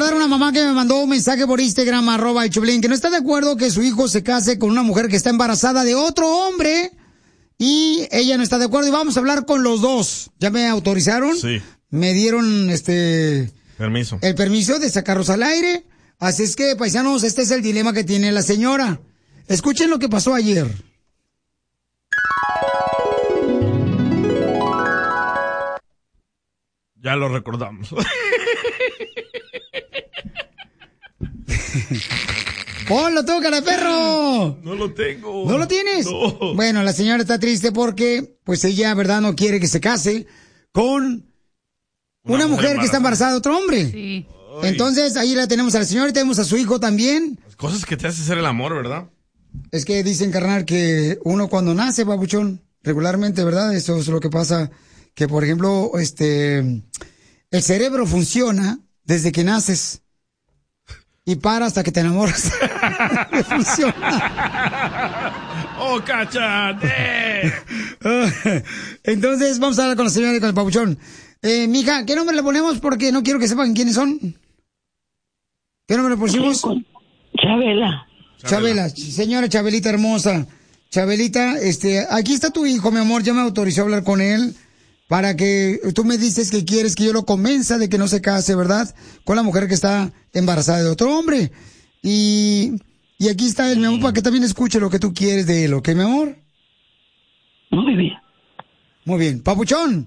recordar a una mamá que me mandó un mensaje por Instagram, @Choplin, que no está de acuerdo que su hijo se case con una mujer que está embarazada de otro hombre. Y ella no está de acuerdo y vamos a hablar con los dos. ¿Ya me autorizaron? Sí. Me dieron Permiso. el permiso de sacarlos al aire. Así es que, paisanos, este es el dilema que tiene la señora. Escuchen lo que pasó ayer. Ya lo recordamos. ¡Ponlo tú, cara de perro! No lo tengo. ¿No lo tienes? No. Bueno, la señora está triste porque, pues ella, ¿verdad?, no quiere que se case con una mujer que está embarazada de otro hombre. Sí. Ay. Entonces, ahí la tenemos a la señora y tenemos a su hijo también. Cosas que te hace ser el amor, ¿verdad? Es que dicen, carnal, que uno cuando nace, babuchón, regularmente, ¿verdad? Eso es lo que pasa, que por ejemplo, el cerebro funciona desde que naces y para hasta que te enamoras. Funciona. ¡Oh, cáchate! Entonces, vamos a hablar con la señora y con el papuchón. Mija, ¿qué nombre le ponemos? Porque no quiero que sepan quiénes son. ¿Qué nombre le pusimos? Chabela. Chabela, señora Chabelita hermosa. Chabelita, aquí está tu hijo, mi amor, ya me autorizó a hablar con él para que tú me dices que quieres que yo lo convenza de que no se case, ¿verdad? Con la mujer que está embarazada de otro hombre. Y aquí está él, mi amor, para que también escuche lo que tú quieres de él, ¿ok, mi amor? Muy bien. Muy bien. Papuchón.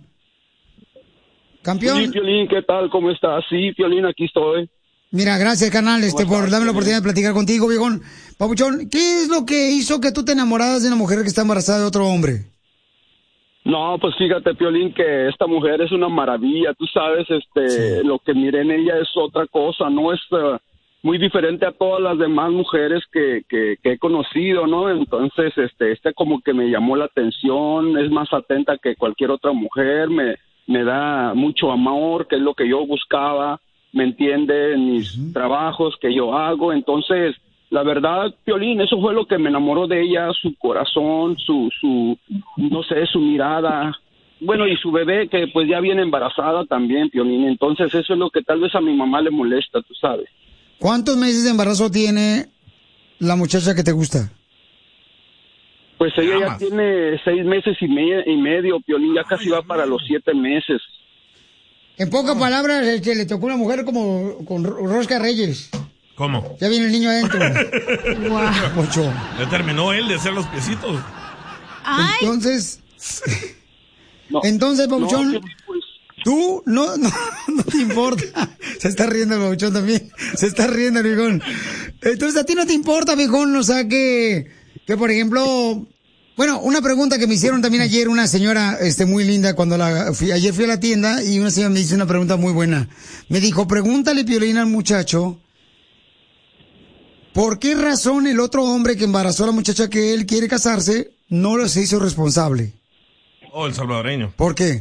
Campeón. Sí, Piolín, ¿qué tal? ¿Cómo estás? Sí, Piolín, aquí estoy. Mira, gracias, carnal, por darme la oportunidad de platicar contigo, viejón. Papuchón, ¿qué es lo que hizo que tú te enamoraras de una mujer que está embarazada de otro hombre? No, pues fíjate, Piolín, que esta mujer es una maravilla. Tú sabes, Sí. lo que miré en ella es otra cosa, no es muy diferente a todas las demás mujeres que he conocido, ¿no? Entonces, como que me llamó la atención, es más atenta que cualquier otra mujer, me da mucho amor, que es lo que yo buscaba, me entiende en mis trabajos que yo hago. Entonces, la verdad, Piolín, eso fue lo que me enamoró de ella, su corazón, no sé, su mirada. Bueno, y su bebé, que pues ya viene embarazada también, Piolín. Entonces, eso es lo que tal vez a mi mamá le molesta, tú sabes. ¿Cuántos meses de embarazo tiene la muchacha que te gusta? Pues ella ya tiene 6 meses y medio, Piolín, ya casi va para los 7 meses. En pocas palabras, le tocó una mujer como con rosca Reyes. ¿Cómo? Ya viene el niño adentro. Pocho. Ya terminó él de hacer los piecitos. Ay. Entonces, No, Papuchón, no, pues, tú no te importa. Se está riendo el Papuchón también. Se está riendo el viejón. Entonces, a ti no te importa, viejón, o sea, que por ejemplo, bueno, una pregunta que me hicieron también ayer una señora muy linda cuando ayer fui a la tienda y una señora me hizo una pregunta muy buena. Me dijo, pregúntale, Piolín, al muchacho, ¿por qué razón el otro hombre que embarazó a la muchacha que él quiere casarse no se hizo responsable? Oh, el salvadoreño. ¿Por qué?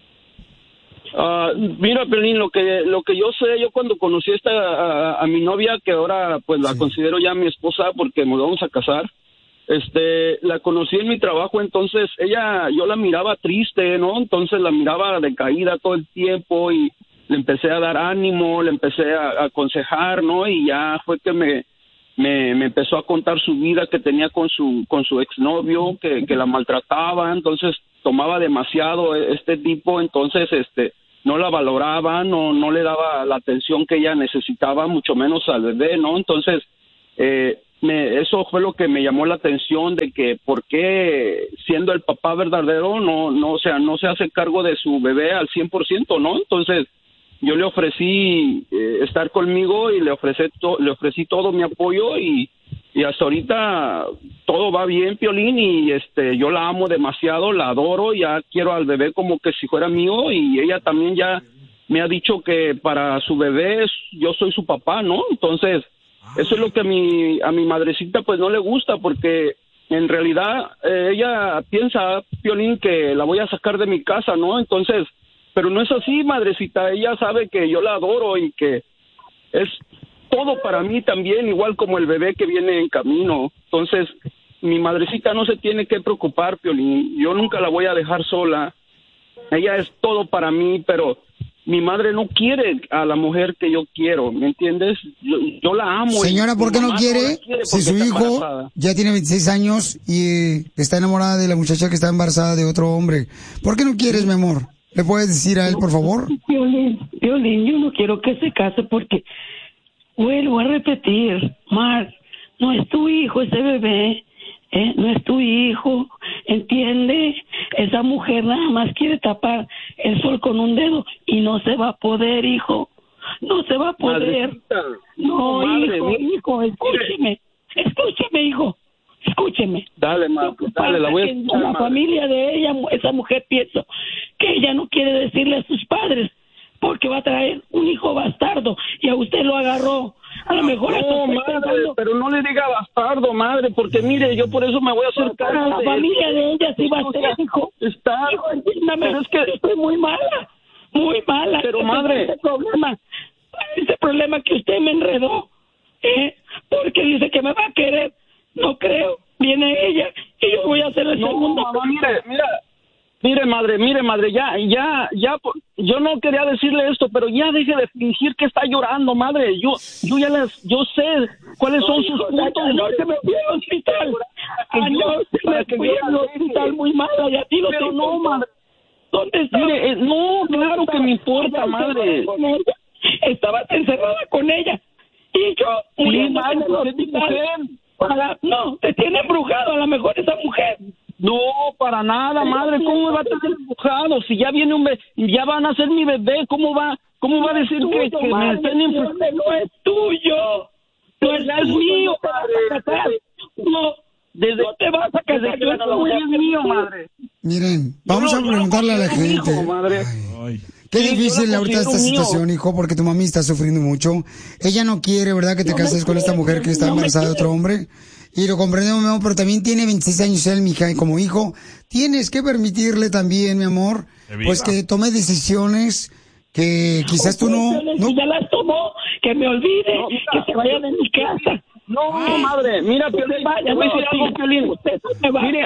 Mira, Piolín, lo que yo sé, yo cuando conocí a mi novia, que ahora pues la considero ya mi esposa porque nos vamos a casar, la conocí en mi trabajo. Entonces yo la miraba triste, ¿no? Entonces la miraba decaída todo el tiempo y le empecé a dar ánimo, le empecé a aconsejar, ¿no? Y ya fue que me empezó a contar su vida que tenía con su exnovio, que la maltrataba. Entonces tomaba demasiado este tipo. Entonces no la valoraba, no le daba la atención que ella necesitaba, mucho menos al bebé, ¿no? Entonces eso fue lo que me llamó la atención, de que por qué, siendo el papá verdadero, no se hace cargo de su bebé al 100%, ¿no? Entonces yo le ofrecí estar conmigo y le ofrecí todo mi apoyo y hasta ahorita todo va bien, Piolín, y yo la amo demasiado, la adoro, ya quiero al bebé como que si fuera mío, y ella también ya me ha dicho que para su bebé yo soy su papá, ¿no? Entonces eso es lo que a mi madrecita pues no le gusta, porque en realidad ella piensa, Piolín, que la voy a sacar de mi casa, ¿no? Entonces, pero no es así, madrecita. Ella sabe que yo la adoro y que es todo para mí también, igual como el bebé que viene en camino. Entonces, mi madrecita no se tiene que preocupar, Piolín. Yo nunca la voy a dejar sola. Ella es todo para mí, pero mi madre no quiere a la mujer que yo quiero, ¿me entiendes? Yo la amo. Señora, ¿por qué no quiere? Si su está hijo embarazada. ya tiene 26 años y está enamorada de la muchacha que está embarazada de otro hombre. ¿Por qué no quieres, mi amor? ¿Le puedes decir a él, por favor? Piolín, yo no quiero que se case porque, vuelvo a repetir, Mark, no es tu hijo ese bebé, no es tu hijo, ¿entiende? Esa mujer nada más quiere tapar el sol con un dedo y no se va a poder, hijo, no se va a poder. Madrecita. No, Madre, hijo, escúcheme, hijo, escúcheme. Dale, Lo que dale, la pasa voy a es que escuchar, la madre. familia de ella, esa mujer, pienso que ella no quiere decirle a sus padres porque va a traer un hijo bastardo y a usted lo agarró. A lo mejor hasta No, estoy madre, pensando, pero no le diga bastardo, madre, porque mire, yo por eso me voy a hacer para cargo la de familia él. de ella sí va a ser, hijo. Está, Hijo, entiéndame, pero es que, yo estoy muy mala. Pero, Yo tengo madre. ese problema que usted me enredó, porque dice que me va a querer. No creo. Viene ella y yo voy a hacer el no, segundo. mamá, mire, madre, ya, yo no quería decirle esto, pero ya deje de fingir que está llorando, madre. Yo sé cuáles son sus puntos. Anoche me fui al hospital. Anoche me fui al hospital muy mala y a ti no Pero te no, importa. madre. ¿Dónde estás? Mire, no, claro que me importa, madre. Estabas encerrada con ella. Y yo, muriendo madre, en el usted es mi hospital. mujer. No, te tiene embrujado a lo mejor esa mujer. No, para nada, madre. ¿Cómo me va a tener empujado? Si ya viene ya van a ser mi bebé, ¿cómo va a decir que me estén empujando? No es tuyo. Pues es mío, No te vas a casar. No, no te vas a casar. Desde que la conocí es mío, madre. Miren, vamos a preguntarle a la gente. Hijo, madre. Ay. Qué Sí, difícil yo la ahorita esta considero mío. situación, hijo, porque tu mami está sufriendo mucho. Ella no quiere, ¿verdad?, que te cases con esta mujer que está embarazada de otro hombre. Y lo comprendemos, mi amor, pero también tiene 26 años él, mija, y como hijo, tienes que permitirle también, mi amor, Que viva. pues que tome decisiones que quizás tú no... Si ya las tomó, que me olvide, No, mira. que se vaya de mi casa. No, madre, mira, Piolín, te voy a decir algo, Piolín. Mire,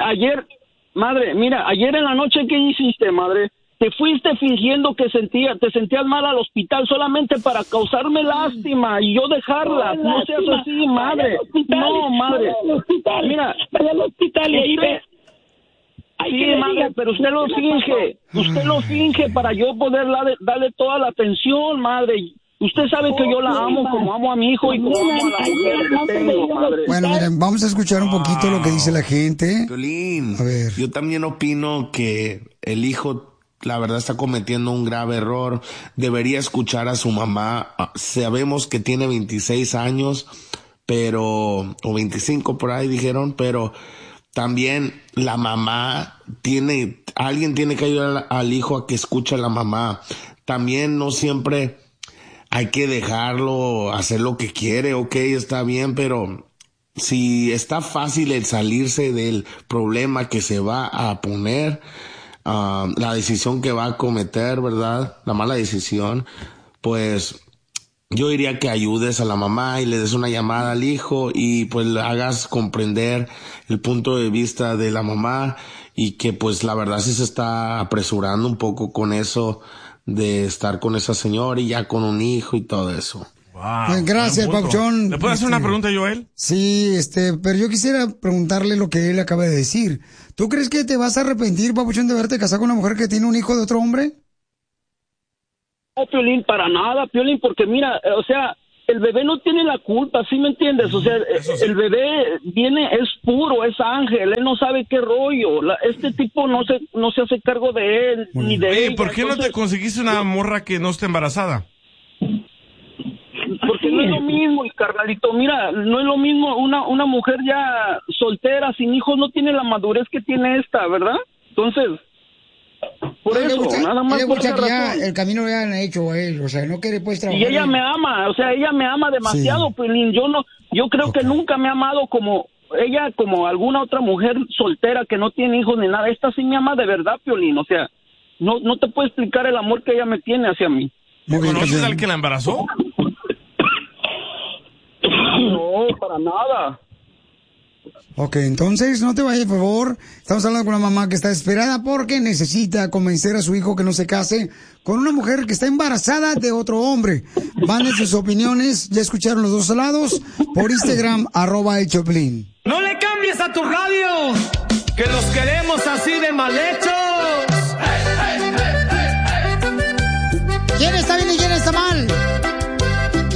ayer en la noche, ¿qué hiciste, madre? Te fuiste fingiendo que te sentías mal al hospital solamente para causarme lástima y yo dejarla. No seas así, madre. No, madre. Mira, vaya al hospital y ahí ve. Sí, madre, pero usted lo finge. Usted lo finge para yo poder darle toda la atención, madre. Usted sabe que yo la amo como amo a mi hijo y como amo a la mujer que tengo, madre. Bueno, miren, vamos a escuchar un poquito lo que dice la gente. Piolín, A ver. yo también opino que el hijo, la verdad, está cometiendo un grave error. Debería escuchar a su mamá. Sabemos que tiene 26 años, o 25 por ahí dijeron, pero también la mamá alguien tiene que ayudar al hijo a que escuche a la mamá. También no siempre hay que dejarlo hacer lo que quiere, ok, está bien, pero si está fácil el salirse del problema que se va a poner, la decisión que va a cometer, ¿verdad? La mala decisión, pues yo diría que ayudes a la mamá y le des una llamada al hijo y pues le hagas comprender el punto de vista de la mamá y que pues la verdad sí se está apresurando un poco con eso de estar con esa señora y ya con un hijo y todo eso. Wow, Gracias, buen punto. Pauchón. ¿Le puedo hacer una pregunta, Joel? Sí, pero yo quisiera preguntarle lo que él acaba de decir. ¿Tú crees que te vas a arrepentir, Papuchón, de haberte casado con una mujer que tiene un hijo de otro hombre? No, Piolín, para nada, Piolín, porque mira, o sea, el bebé no tiene la culpa, ¿sí me entiendes? O sea, Eso sí. el bebé es puro, es ángel, él no sabe qué rollo. Este tipo no se hace cargo de él, ni de Oye, ella. ¿por qué no te Entonces, conseguiste una morra que no esté embarazada? porque no es lo mismo, y carnalito, mira, no es lo mismo una mujer ya soltera, sin hijos, no tiene la madurez que tiene esta, ¿verdad? Entonces, por Él le eso, gusta- nada más él le por gusta esa que ya razón. el camino lo hayan hecho a él, o sea, no quiere pues trabajar. Y ella en- me ama, o sea, ella me ama demasiado, Sí. Piolín. Yo creo Ok. que nunca me ha amado como alguna otra mujer soltera que no tiene hijos ni nada. Esta sí me ama de verdad, Piolín, o sea, no te puedo explicar el amor que ella me tiene hacia mí. Muy bien, ¿Conoces campeón. al que la embarazó? No, para nada. Ok, entonces no te vayas, por favor. Estamos hablando con una mamá que está desesperada porque necesita convencer a su hijo que no se case con una mujer que está embarazada de otro hombre. Manden sus opiniones, ya escucharon los dos lados, por Instagram, @el Choplin. ¡No le cambies a tu radio! ¡Que los queremos así de mal hechos!